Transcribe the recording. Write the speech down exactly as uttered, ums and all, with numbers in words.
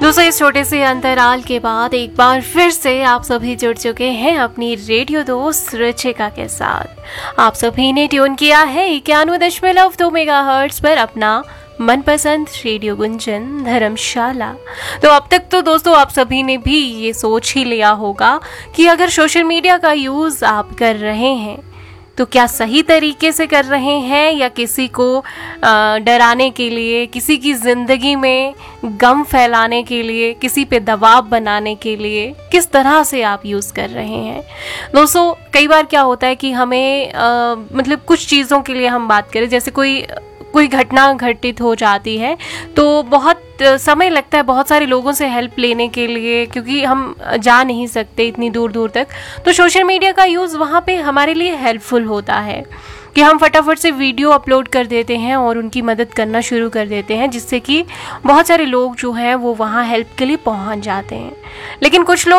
दोस्तों, इस छोटे से अंतराल के बाद एक बार फिर से आप सभी जुड़ चुके हैं अपनी रेडियो दोस्त रुचिका के साथ। आप सभी ने ट्यून किया है इक्यानवे दशमलव दो मेगा हर्ट्ज पर अपना मनपसंद रेडियो गुंजन धर्मशाला। तो अब तक तो दोस्तों आप सभी ने भी ये सोच ही लिया होगा कि अगर सोशल मीडिया का यूज़ आप कर रहे हैं तो क्या सही तरीके से कर रहे हैं या किसी को डराने के लिए, किसी की ज़िंदगी में गम फैलाने के लिए, किसी पे दबाव बनाने के लिए किस तरह से आप यूज़ कर रहे हैं। दोस्तों, कई बार क्या होता है कि हमें आ, मतलब कुछ चीज़ों के लिए हम बात करें, जैसे कोई कोई घटना घटित हो जाती है तो बहुत समय लगता है बहुत सारे लोगों से हेल्प लेने के लिए, क्योंकि हम जा नहीं सकते इतनी दूर दूर तक। तो सोशल मीडिया का यूज़ वहाँ पे हमारे लिए हेल्पफुल होता है कि हम फटाफट से वीडियो अपलोड कर देते हैं और उनकी मदद करना शुरू कर देते हैं, जिससे कि बहुत सारे लोग जो हैं वो वहाँ हेल्प के लिए पहुँच जाते हैं। लेकिन कुछ लोग